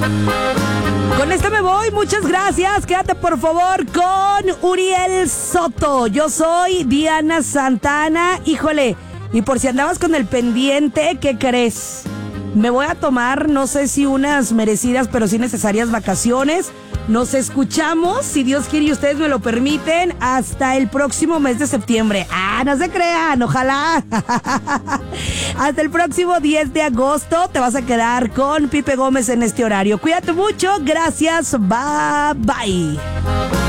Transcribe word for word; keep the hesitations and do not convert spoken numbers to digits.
Con esto me voy, muchas gracias. Quédate por favor con Uriel Soto. Yo soy Diana Santana. Híjole, y por si andabas con el pendiente, ¿qué crees? Me voy a tomar, no sé si unas merecidas, pero sí necesarias vacaciones. Nos escuchamos, si Dios quiere y ustedes me lo permiten, hasta el próximo mes de septiembre. Ah, no se crean, ojalá. Hasta el próximo diez de agosto te vas a quedar con Pipe Gómez en este horario. Cuídate mucho, gracias, bye bye.